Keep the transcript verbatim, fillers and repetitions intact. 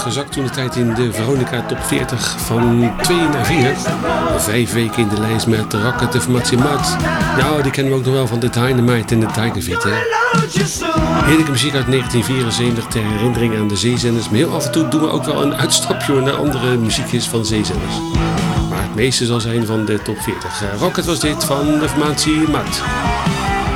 gezakt toen de tijd in de Veronica Top veertig van twee naar vier. Vijf weken in de lijst met Rocket, de formatie Mud. Nou, die kennen we ook nog wel van de Dynamite en de Tiger Feet, hè. Heerlijke muziek uit negentien vierenzeventig ter herinnering aan de zeezenders. Maar heel af en toe doen we ook wel een uitstapje naar andere muziekjes van zeezenders. Maar het meeste zal zijn van de Top veertig. Rocket was dit van de formatie Mud.